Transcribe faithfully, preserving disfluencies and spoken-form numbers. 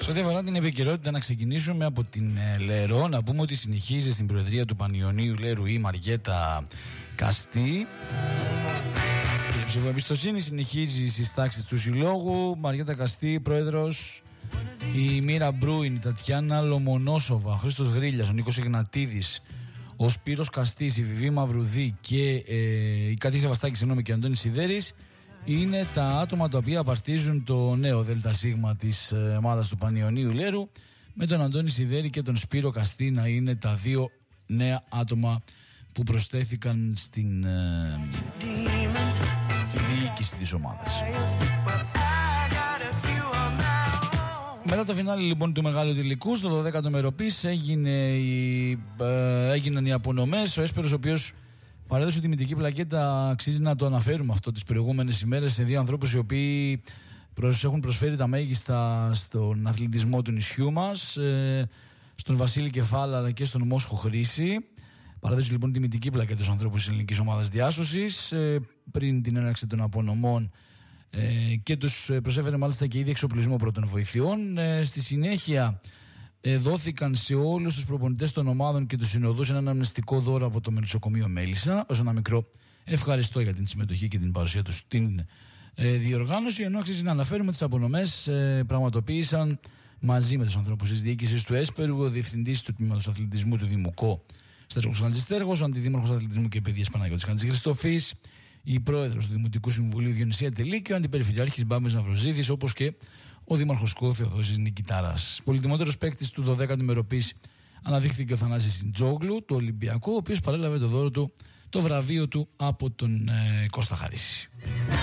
Σε ό,τι αφορά την επικαιρότητα, να ξεκινήσουμε από την ε, Λερό. Να πούμε ότι συνεχίζει στην Προεδρία του Πανιωνίου Λέρου η Μαριέτα Καστή. Η ψηφοεμπιστοσύνη εμπιστοσύνη συνεχίζει στις τάξεις του Συλλόγου. Μαριέτα Καστή, πρόεδρος. Η Μοίρα Μπρούιν, η Τατιάνα Λομονόσοβα, ο Χρήστος Γρίλιας, ο Νίκος Ιγνατίδης, ο Σπύρος Καστής, η Βιβί Μαυρουδή και ε, η Κατή Σεβαστάκη, συγγνώμη, και ο Αντώνης Σιδέρης είναι τα άτομα τα οποία απαρτίζουν το νέο ΔΣ της ε, ομάδας του Πανιωνίου Λέρου, με τον Αντώνη Σιδέρη και τον Σπύρο Καστή να είναι τα δύο νέα άτομα που προσθέθηκαν στην ε, διοίκηση της ομάδας. Μετά το φινάλι λοιπόν του μεγάλου τελικού, στο δωδέκατο μεροπής έγινε η, ε, έγιναν οι απονομές. Ο Έσπερος, ο οποίος παρέδωσε τη τιμητική πλακέτα, αξίζει να το αναφέρουμε αυτό, τις προηγούμενες ημέρες, σε δύο ανθρώπους οι οποίοι προς, έχουν προσφέρει τα μέγιστα στον αθλητισμό του νησιού μας, ε, στον Βασίλη Κεφάλα αλλά και στον Μόσχο Χρήση. Παρέδωσε λοιπόν τη τιμητική πλακέτα στους ανθρώπους της ελληνικής ομάδας διάσωσης ε, πριν την έναρξη των απονομών. Ε, και τους προσέφερε μάλιστα και ήδη εξοπλισμό πρώτων βοηθειών. Ε, στη συνέχεια ε, δόθηκαν σε όλους τους προπονητές των ομάδων και τους συνοδούς ένα αναμνηστικό δώρο από το Μελισσοκομείο Μέλισσα ως ένα μικρό ευχαριστώ για την συμμετοχή και την παρουσία τους στην ε, διοργάνωση, ενώ αξίζει να αναφέρουμε τις απονομές ε, πραγματοποίησαν μαζί με τους ανθρώπους της διοίκησης του Έσπερου, ο διευθυντής του τμήματος αθλητισμού του Δημουκό Στέργος Χαντζηστέργος, ο αντιδήμαρχος αθλητισμού και παιδείας Παναγιώτης Χαντζηχριστοφής, η πρόεδρος του Δημοτικού Συμβουλίου Διονυσία Τελή και ο αντιπεριφερειάρχης Μπάμπης Ναυροζίδης, όπως και ο δήμαρχος Κώ Θεοδόσης Νικητάρας. Πολυτιμότερος παίκτης του δωδέκατου μεροπής αναδείχθηκε ο Θανάσης Σιντζόγλου, του Ολυμπιακού, ο οποίος παρέλαβε το δώρο του, το βραβείο του από τον ε, Κώστα Χαρίση.